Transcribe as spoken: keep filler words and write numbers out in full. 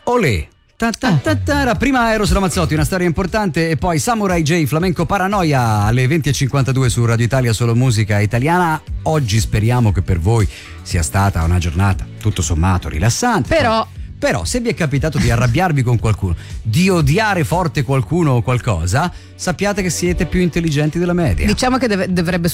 Olè. Ta ta ta ta. Prima Eros Ramazzotti, una storia importante, e poi Samurai J, Flamenco Paranoia alle venti e cinquantadue su Radio Italia, solo musica italiana. Oggi speriamo che per voi sia stata una giornata tutto sommato rilassante. Però Però se vi è capitato di arrabbiarvi con qualcuno, di odiare forte qualcuno o qualcosa, sappiate che siete più intelligenti della media. diciamo che deve- dovrebbe